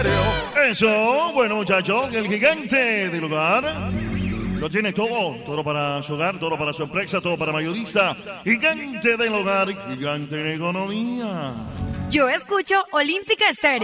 Estéreo. Eso, bueno muchachos, el gigante del hogar lo tiene todo, todo para su hogar, todo para su empresa, todo para mayorista. Gigante del hogar, gigante de economía. Yo escucho Olímpica Estéreo.